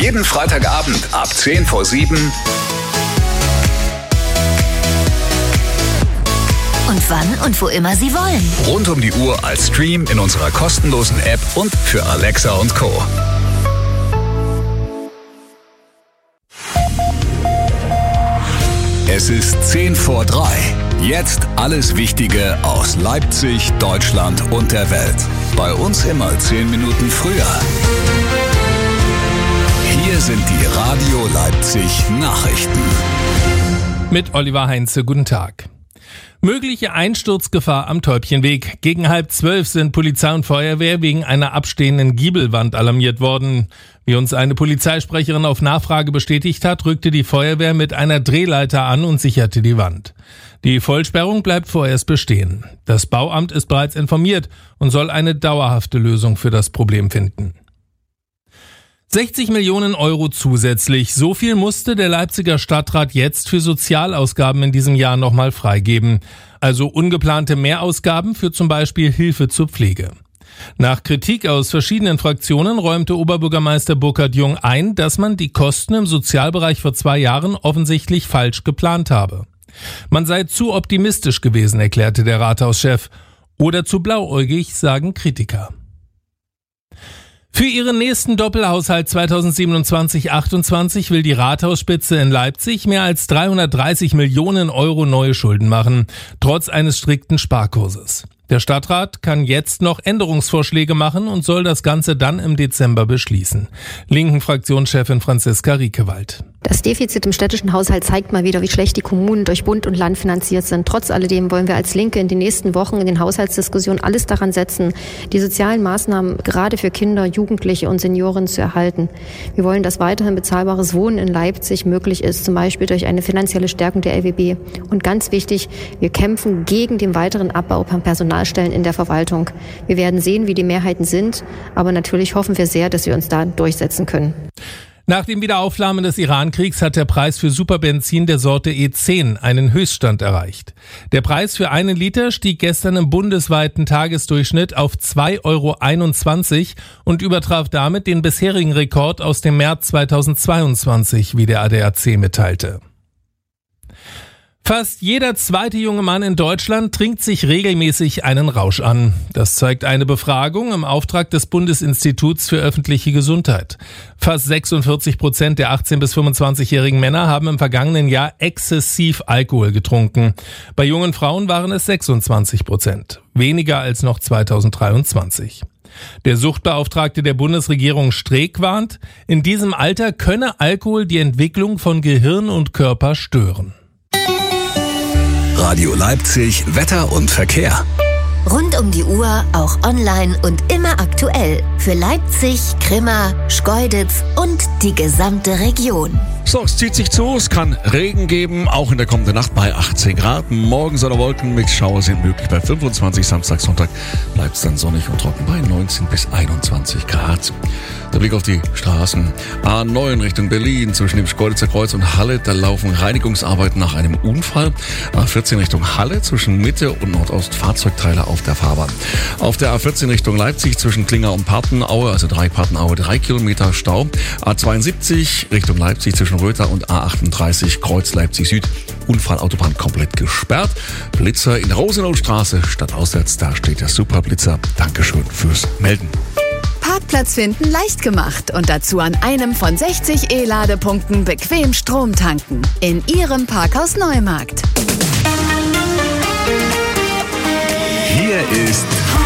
Jeden Freitagabend ab 6:50. Und wann und wo immer Sie wollen. Rund um die Uhr als Stream in unserer kostenlosen App und für Alexa und Co. Es ist 2:50. Jetzt alles Wichtige aus Leipzig, Deutschland und der Welt. Bei uns immer 10 Minuten früher. Hier sind die Radio Leipzig Nachrichten. Mit Oliver Heinze, guten Tag. Mögliche Einsturzgefahr am Täubchenweg. Gegen 11:30 sind Polizei und Feuerwehr wegen einer abstehenden Giebelwand alarmiert worden. Wie uns eine Polizeisprecherin auf Nachfrage bestätigt hat, rückte die Feuerwehr mit einer Drehleiter an und sicherte die Wand. Die Vollsperrung bleibt vorerst bestehen. Das Bauamt ist bereits informiert und soll eine dauerhafte Lösung für das Problem finden. 60 Millionen Euro zusätzlich. So viel musste der Leipziger Stadtrat jetzt für Sozialausgaben in diesem Jahr nochmal freigeben. Also ungeplante Mehrausgaben für zum Beispiel Hilfe zur Pflege. Nach Kritik aus verschiedenen Fraktionen räumte Oberbürgermeister Burkhard Jung ein, dass man die Kosten im Sozialbereich vor 2 Jahren offensichtlich falsch geplant habe. Man sei zu optimistisch gewesen, erklärte der Rathauschef. Oder zu blauäugig, sagen Kritiker. Für ihren nächsten Doppelhaushalt 2027-28 will die Rathausspitze in Leipzig mehr als 330 Millionen Euro neue Schulden machen, trotz eines strikten Sparkurses. Der Stadtrat kann jetzt noch Änderungsvorschläge machen und soll das Ganze dann im Dezember beschließen. Linken Fraktionschefin Franziska Riekewald. Das Defizit im städtischen Haushalt zeigt mal wieder, wie schlecht die Kommunen durch Bund und Land finanziert sind. Trotz alledem wollen wir als Linke in den nächsten Wochen in den Haushaltsdiskussionen alles daran setzen, die sozialen Maßnahmen gerade für Kinder, Jugendliche und Senioren zu erhalten. Wir wollen, dass weiterhin bezahlbares Wohnen in Leipzig möglich ist, zum Beispiel durch eine finanzielle Stärkung der LWB. Und ganz wichtig, wir kämpfen gegen den weiteren Abbau von Personalstellen in der Verwaltung. Wir werden sehen, wie die Mehrheiten sind, aber natürlich hoffen wir sehr, dass wir uns da durchsetzen können. Nach dem Wiederaufflammen des Iran-Kriegs hat der Preis für Superbenzin der Sorte E10 einen Höchststand erreicht. Der Preis für 1 Liter stieg gestern im bundesweiten Tagesdurchschnitt auf 2,21 € und übertraf damit den bisherigen Rekord aus dem März 2022, wie der ADAC mitteilte. Fast jeder zweite junge Mann in Deutschland trinkt sich regelmäßig einen Rausch an. Das zeigt eine Befragung im Auftrag des Bundesinstituts für öffentliche Gesundheit. Fast 46% der 18- bis 25-jährigen Männer haben im vergangenen Jahr exzessiv Alkohol getrunken. Bei jungen Frauen waren es 26%, weniger als noch 2023. Der Suchtbeauftragte der Bundesregierung Streeck warnt, in diesem Alter könne Alkohol die Entwicklung von Gehirn und Körper stören. Radio Leipzig, Wetter und Verkehr. Rund um die Uhr, auch online und immer aktuell. Für Leipzig, Grimma, Schkeuditz und die gesamte Region. So, es zieht sich zu, es kann Regen geben, auch in der kommenden Nacht bei 18 Grad. Morgen Sonne-Wolken mit Schauer sind möglich bei 25, Samstag, Sonntag bleibt es dann sonnig und trocken bei 19 bis 21 Grad. Der Blick auf die Straßen. A9 Richtung Berlin zwischen dem Schkeuditzer Kreuz und Halle, da laufen Reinigungsarbeiten nach einem Unfall. A14 Richtung Halle zwischen Mitte und Nordost Fahrzeugteile auf der Fahrbahn. Auf der A14 Richtung Leipzig zwischen Klinger und Partenaue, also Partenaue, 3 Kilometer Stau. A72 Richtung Leipzig zwischen Röther und A38 Kreuz Leipzig Süd. Unfallautobahn komplett gesperrt. Blitzer in der Rosenaustraße stadtauswärts, da steht der Superblitzer. Dankeschön fürs Melden. Parkplatz finden leicht gemacht und dazu an einem von 60 E-Ladepunkten bequem Strom tanken. In Ihrem Parkhaus Neumarkt. Hier ist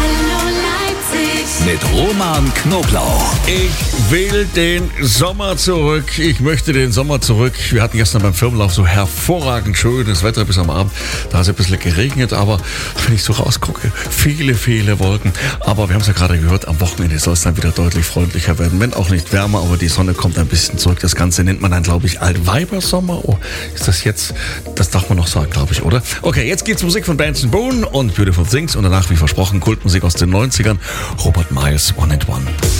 mit Roman Knoblauch. Ich will den Sommer zurück. Ich möchte den Sommer zurück. Wir hatten gestern beim Firmenlauf so hervorragend schönes Wetter bis am Abend. Da hat es ein bisschen geregnet, aber wenn ich so rausgucke, viele, viele Wolken. Aber wir haben es ja gerade gehört, am Wochenende soll es dann wieder deutlich freundlicher werden. Wenn auch nicht wärmer, aber die Sonne kommt ein bisschen zurück. Das Ganze nennt man dann, glaube ich, Altweibersommer. Oh, ist das jetzt? Das darf man noch sagen, glaube ich, oder? Okay, jetzt geht's Musik von Benson Boone und Beautiful Things und danach, wie versprochen, Kultmusik aus den 90ern. Robert Miles, One and One.